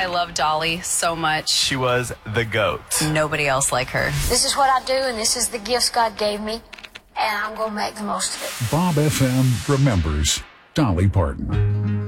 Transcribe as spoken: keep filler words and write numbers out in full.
I love Dolly so much. She was the GOAT. Nobody else like her. This is what I do, and this is the gifts God gave me, and I'm going to make the most of it. Bob F M remembers Dolly Parton.